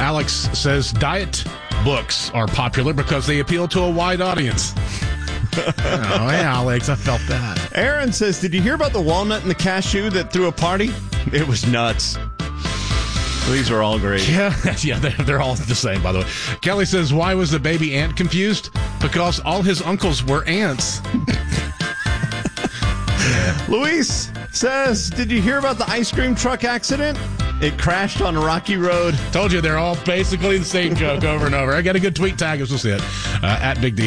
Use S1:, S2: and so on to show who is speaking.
S1: Alex says diet books are popular because they appeal to a wide audience. Oh, hey, Alex, I felt that.
S2: Aaron says, did you hear about the walnut and the cashew that threw a party? It was nuts. These are all great.
S1: Yeah, they're all the same, by the way. Kelly says, why was the baby ant confused? Because all his uncles were ants.
S2: Luis says, did you hear about the ice cream truck accident? It crashed on a rocky road.
S1: Told you, they're all basically the same joke over and over. I got a good tweet tag us. We'll see it at Big D.